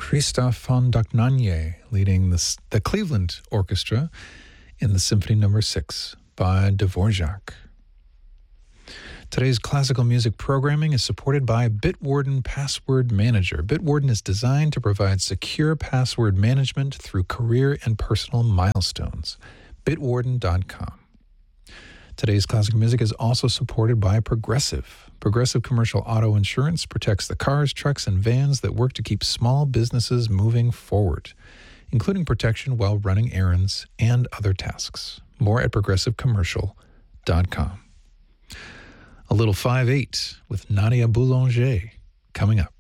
Christophe von Dohnanyi leading the Cleveland Orchestra in the Symphony No. 6 by Dvorak. Today's classical music programming is supported by Bitwarden Password Manager. Bitwarden is designed to provide secure password management through career and personal milestones. Bitwarden.com. Today's classic music is also supported by Progressive. Progressive Commercial Auto Insurance protects the cars, trucks, and vans that work to keep small businesses moving forward, including protection while running errands and other tasks. More at progressivecommercial.com. A little 5/8 with Nadia Boulanger coming up.